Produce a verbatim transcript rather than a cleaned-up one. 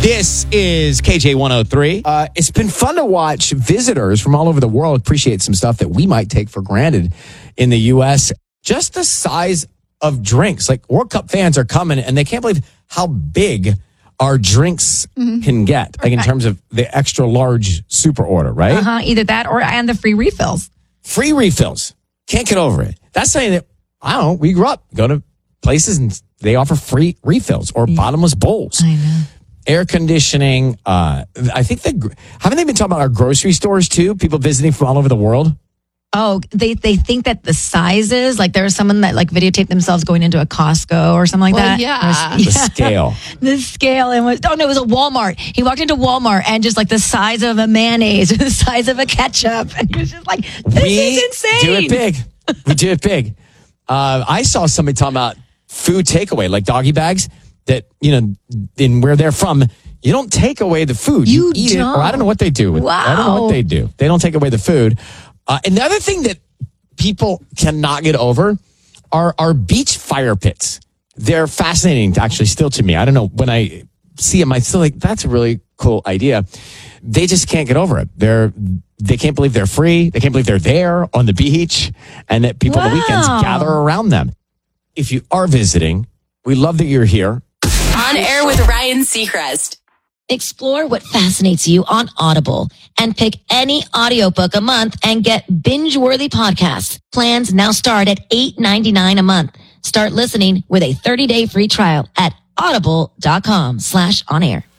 This is K J one oh three. Uh, it's been fun to watch visitors from all over the world appreciate some stuff that we might take for granted in the U S. Just the size of drinks. Like World Cup fans are coming and they can't believe how big our drinks mm-hmm. can get. Like in terms of the extra large super order, right? Uh-huh. Either that or and the free refills. Free refills. Can't get over it. That's something that, I don't know, we grew up, go to places and they offer free refills or yeah. bottomless bowls. I know. Air conditioning. Uh, I think that, haven't they been talking about our grocery stores too? People visiting from all over the world? Oh, they they think that the sizes, like there was someone that like videotaped themselves going into a Costco or something like well, that. Yeah. The scale. The scale. And was, oh no, it was a Walmart. He walked into Walmart and just like the size of a mayonnaise or the size of a ketchup. And he was just like, this we is insane. do it big. We do it big. Uh, I saw somebody talking about food takeaway, like doggy bags that, you know, in where they're from, you don't take away the food. You, you eat don't. it. Or I don't know what they do. With, wow. I don't know what they do. They don't take away the food. Uh, and the other thing that people cannot get over are are beach fire pits. They're fascinating, actually, still to me. I don't know. When I see them, I still like, that's a really cool idea. They just can't get over it. They're they can't believe they're free. They can't believe they're there on the beach and that people wow. on the weekends gather around them. If you are visiting, we love that you're here. On Air with Ryan Seacrest. Explore what fascinates you on Audible and pick any audiobook a month and get binge-worthy podcasts. Plans now start at eight ninety-nine a month. Start listening with a thirty-day free trial at audible.com slash on air.